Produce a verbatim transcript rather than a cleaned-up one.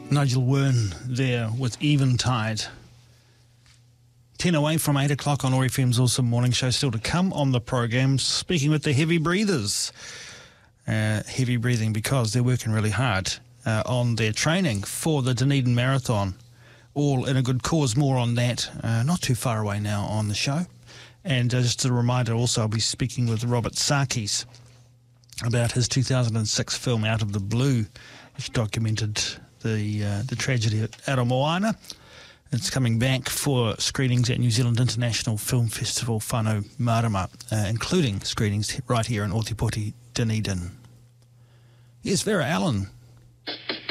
Nigel Wern there with Eventide. ten away from eight o'clock on O A R F M's Awesome Morning Show. Still to come on the program, speaking with the heavy breathers. Uh, heavy breathing because they're working really hard uh, on their training for the Dunedin Marathon. All in a good cause. More on that uh, not too far away now on the show. And uh, just a reminder also, I'll be speaking with Robert Sarkis about his two thousand six film Out of the Blue, which documented the uh, the tragedy at Aramoana. It's coming back for screenings at New Zealand International Film Festival Whānau Marama, uh, including screenings right here in Ōtepoti, Dunedin. Yes, Vera Allen.